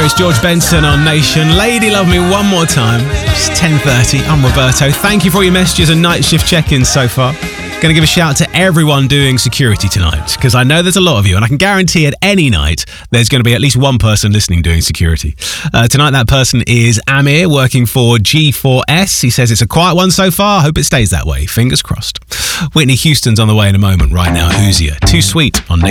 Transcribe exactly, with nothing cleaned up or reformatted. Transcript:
It's George Benson on Nation. Lady Love Me one more time. It's ten thirty. I'm Roberto. Thank you for all your messages and night shift check-ins so far. Going to give a shout to everyone doing security tonight, because I know there's a lot of you, and I can guarantee at any night there's going to be at least one person listening doing security. Uh, tonight that person is Amir, working for G four S. He says it's a quiet one so far. Hope it stays that way. Fingers crossed. Whitney Houston's on the way in a moment. Right now, Uzia. Too Sweet on Nation.